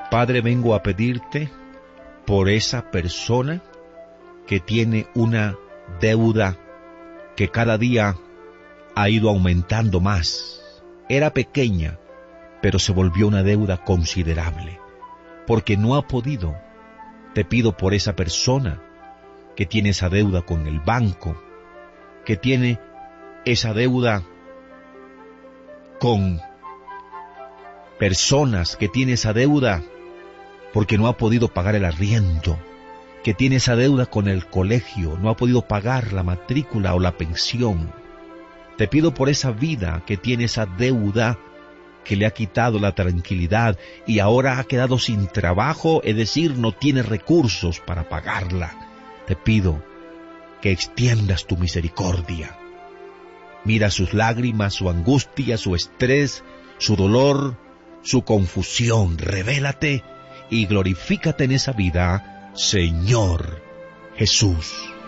Padre, vengo a pedirte por esa persona que tiene una deuda que cada día ha ido aumentando más. Era pequeña, pero se volvió una deuda considerable, porque no ha podido. Te pido por esa persona que tiene esa deuda con el banco, que tiene esa deuda con personas, que tiene esa deuda porque no ha podido pagar el arriendo, que tiene esa deuda con el colegio, no ha podido pagar la matrícula o la pensión. Te pido por esa vida que tiene esa deuda que le ha quitado la tranquilidad y ahora ha quedado sin trabajo, es decir, no tiene recursos para pagarla. Te pido que extiendas tu misericordia. Mira sus lágrimas, su angustia, su estrés, su dolor, su confusión. Revélate y glorifícate en esa vida, Señor Jesús.